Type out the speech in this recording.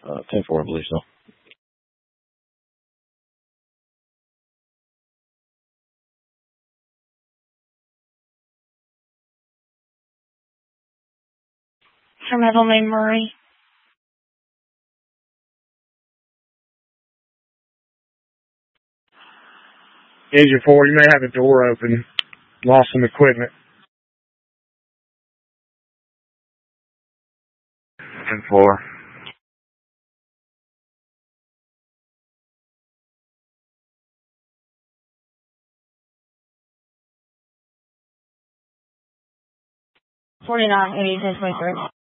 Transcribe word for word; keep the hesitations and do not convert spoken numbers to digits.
Uh, ten four, I believe so. Her middle name, Murray. Engine four, you may have the door open. Lost some equipment. ten four. forty-nine, eighty, ten twenty-three.